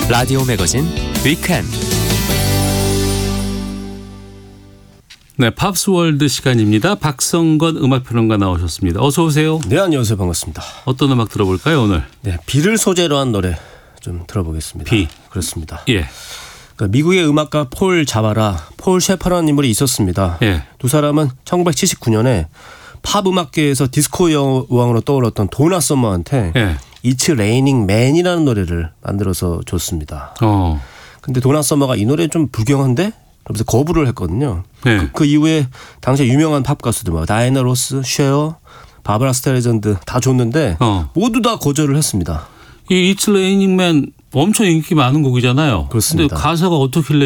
라디오 매거진 위켄드. 네, 팝스월드 시간입니다. 박성건 음악평론가 나오셨습니다. 어서 오세요. 네, 안녕하세요. 반갑습니다. 어떤 음악 들어볼까요, 오늘? 네, 비를 소재로 한 노래 좀 들어보겠습니다. 비. 그렇습니다. 예. 그러니까 미국의 음악가 폴 자바라, 폴 셰퍼라는 인물이 있었습니다. 예. 두 사람은 1979년에 팝 음악계에서 디스코 여왕으로 떠올랐던 도나 서머한테 예. It's Raining Man이라는 노래를 만들어서 줬습니다. 어. 근데 도나 서머가 이 노래 좀 불경한데? 그러면서 거부를 했거든요. 예. 그 이후에 당시에 유명한 팝 가수들 막 다이애나 로스, 쉐어, 바브라 스트레이전드 다 줬는데 모두 다 거절을 했습니다. 이 It's Raining Man 엄청 인기 많은 곡이잖아요. 그렇습니다. 근데 가사가 어떻길래